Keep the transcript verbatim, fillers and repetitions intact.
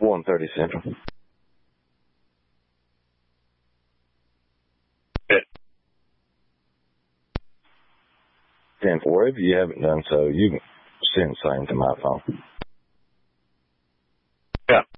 one thirty Central. Yeah. ten four. If you haven't done so, you can send same to my phone. Yeah.